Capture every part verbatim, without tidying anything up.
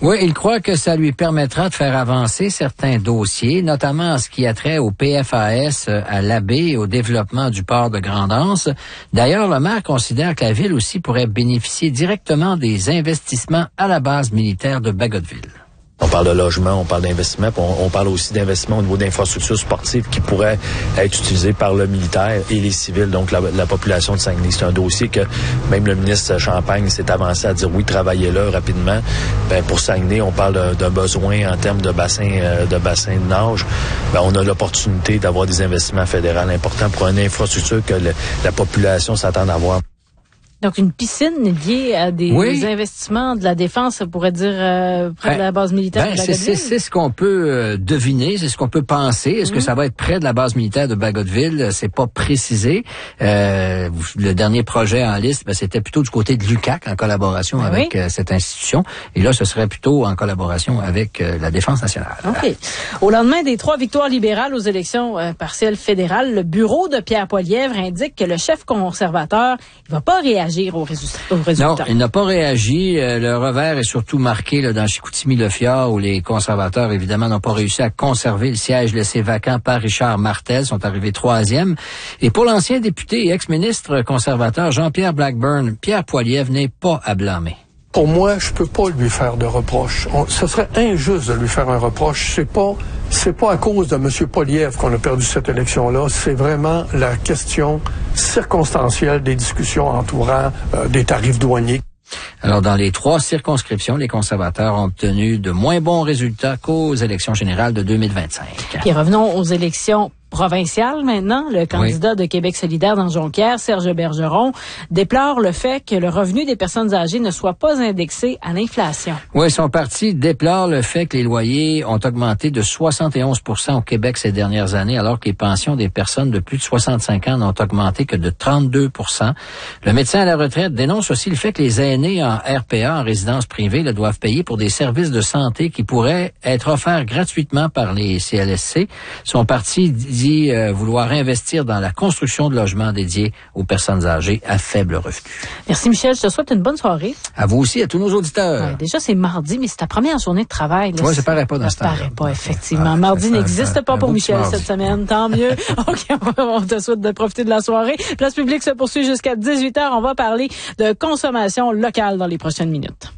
Oui, il croit que ça lui permettra de faire avancer certains dossiers, notamment en ce qui a trait au P F A S à l'Abbé et au développement du port de Grande-Anse. D'ailleurs, le maire considère que la ville aussi pourrait bénéficier directement des investissements à la base militaire de Bagotville. On parle de logement, on parle d'investissement, puis on, on parle aussi d'investissement au niveau d'infrastructures sportives qui pourraient être utilisées par le militaire et les civils, donc la, la population de Saguenay. C'est un dossier que même le ministre Champagne s'est avancé à dire oui, travaillez là rapidement. Ben, pour Saguenay, on parle d'un besoin en termes de bassin euh, de bassin de nage. Ben, on a l'opportunité d'avoir des investissements fédéraux importants pour une infrastructure que le, la population s'attend à avoir. Donc, une piscine liée à des oui. investissements de la défense, ça pourrait dire euh, près ben, de la base militaire ben, de Bagotville? C'est, c'est, c'est ce qu'on peut euh, deviner, c'est ce qu'on peut penser. Est-ce mmh. que ça va être près de la base militaire de Bagotville? C'est pas précisé. Euh, le dernier projet en liste, ben, c'était plutôt du côté de l'U Q A C en collaboration ben avec oui. euh, cette institution. Et là, ce serait plutôt en collaboration avec euh, la Défense nationale. OK. Au lendemain des trois victoires libérales aux élections euh, partielles fédérales, le bureau de Pierre Poilievre indique que le chef conservateur il va pas réagir Au résultat, au résultat. Non, il n'a pas réagi. Le revers est surtout marqué là, dans Chicoutimi-Le-Fjord où les conservateurs, évidemment, n'ont pas réussi à conserver le siège laissé vacant par Richard Martel, sont arrivés troisième. Et pour l'ancien député et ex-ministre conservateur Jean-Pierre Blackburn, Pierre Poilievre n'est pas à blâmer. Pour moi, je peux pas lui faire de reproche. On, ce serait injuste de lui faire un reproche. C'est pas, c'est pas à cause de M. Poilievre qu'on a perdu cette élection-là. C'est vraiment la question circonstancielle des discussions entourant euh, des tarifs douaniers. Alors, dans les trois circonscriptions, les conservateurs ont obtenu de moins bons résultats qu'aux élections générales de deux mille vingt-cinq. Puis revenons aux élections provincial maintenant. Le candidat oui. de Québec solidaire dans Jonquière, Serge Bergeron, déplore le fait que le revenu des personnes âgées ne soit pas indexé à l'inflation. Oui, son parti déplore le fait que les loyers ont augmenté de soixante et onze pour cent au Québec ces dernières années, alors que les pensions des personnes de plus de soixante-cinq ans n'ont augmenté que de trente-deux pour cent. Le médecin à la retraite dénonce aussi le fait que les aînés en R P A, en résidence privée, le doivent payer pour des services de santé qui pourraient être offerts gratuitement par les C L S C. Son parti dit dit euh, vouloir investir dans la construction de logements dédiés aux personnes âgées à faible revenu. Merci Michel, je te souhaite une bonne soirée. À vous aussi, à tous nos auditeurs. Ouais, déjà c'est mardi, mais c'est ta première journée de travail. Oui, ça paraît pas dans ce temps. Ça paraît pas, effectivement. Ah, mardi n'existe pas pour Michel cette semaine, tant mieux. OK, on te souhaite de profiter de la soirée. Place publique se poursuit jusqu'à dix-huit heures. On va parler de consommation locale dans les prochaines minutes.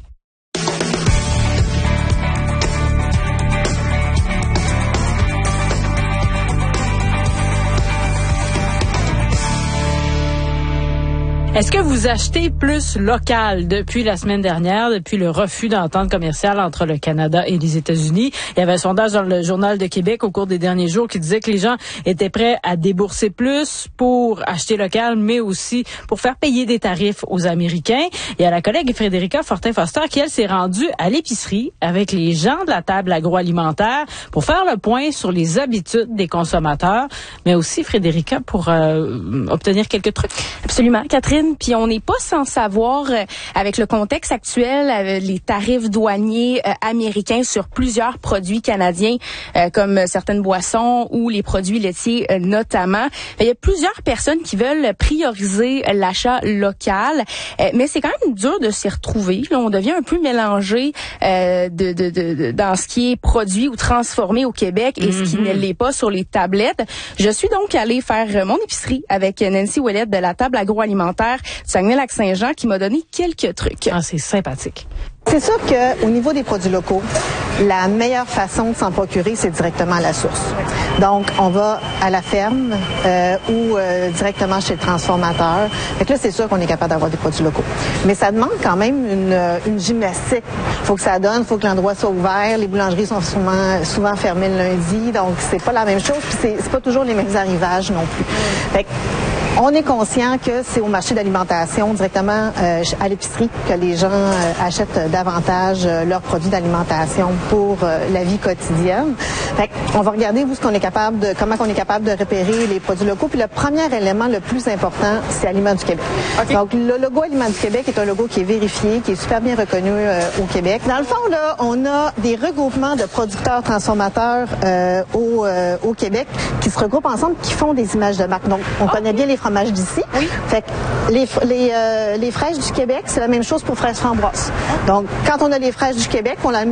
Est-ce que vous achetez plus local depuis la semaine dernière, depuis le refus d'entente commerciale entre le Canada et les États-Unis? Il y avait un sondage dans le Journal de Québec au cours des derniers jours qui disait que les gens étaient prêts à débourser plus pour acheter local, mais aussi pour faire payer des tarifs aux Américains. Il y a la collègue Frédérica Fortin-Foster qui, elle, s'est rendue à l'épicerie avec les gens de la table agroalimentaire pour faire le point sur les habitudes des consommateurs, mais aussi, Frédérica, pour euh, obtenir quelques trucs. Absolument, Catherine. Puis on n'est pas sans savoir, euh, avec le contexte actuel, avec les tarifs douaniers euh, américains sur plusieurs produits canadiens, euh, comme certaines boissons ou les produits laitiers euh, notamment. Il y a plusieurs personnes qui veulent prioriser l'achat local, euh, mais c'est quand même dur de s'y retrouver. Là, on devient un peu mélangé euh, de, de, de, de, dans ce qui est produit ou transformé au Québec et mm-hmm. ce qui ne l'est pas sur les tablettes. Je suis donc allée faire mon épicerie avec Nancy Ouellette de la table agroalimentaire du Saguenay-Lac-Saint-Jean qui m'a donné quelques trucs. Ah, c'est sympathique. C'est sûr qu'au niveau des produits locaux, la meilleure façon de s'en procurer, c'est directement à la source. Donc, on va à la ferme euh, ou euh, directement chez le transformateur. Fait que là, c'est sûr qu'on est capable d'avoir des produits locaux. Mais ça demande quand même une, une gymnastique. Il faut que ça donne, il faut que l'endroit soit ouvert. Les boulangeries sont souvent, souvent fermées le lundi, donc c'est pas la même chose. Puis c'est, c'est pas toujours les mêmes arrivages non plus. Fait que, on est conscient que c'est au marché d'alimentation, directement euh, à l'épicerie, que les gens euh, achètent davantage euh, leurs produits d'alimentation pour euh, la vie quotidienne. Fait on va regarder où ce qu'on est capable de, comment on est capable de repérer les produits locaux. Puis le premier élément le plus important, c'est Aliments du Québec. Okay. Donc le logo Aliments du Québec est un logo qui est vérifié, qui est super bien reconnu euh, au Québec. Dans le fond, là, on a des regroupements de producteurs transformateurs euh, au, euh, au Québec qui se regroupent ensemble, qui font des images de marque. Donc on okay. connaît bien les fromages d'ici. Oui. Fait que les, les, euh, les fraises du Québec, c'est la même chose pour fraises framboises. Donc, quand on a les fraises du Québec, on la